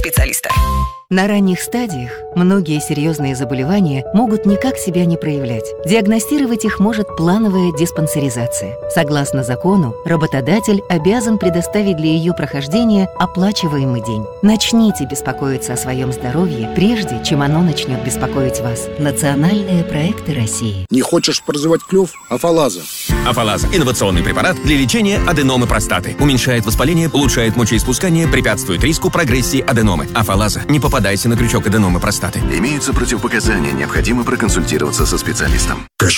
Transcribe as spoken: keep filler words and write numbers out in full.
специалиста. На ранних стадиях многие серьезные заболевания могут никак себя не проявлять. Диагностировать их может плановая диспансеризация. Согласно закону, работодатель обязан предоставить для ее прохождения оплачиваемый день. Начните беспокоиться о своем здоровье, прежде чем оно начнет беспокоить вас. Национальные проекты России. Не хочешь прозевать клюв? Афалаза. Афалаза – инновационный препарат для лечения аденомы простаты. Уменьшает воспаление, улучшает мочеиспускание, препятствует риску прогрессии аденомы. Афалаза. Не попадайте на крючок аденомы простаты. Имеются противопоказания, необходимо проконсультироваться со специалистом.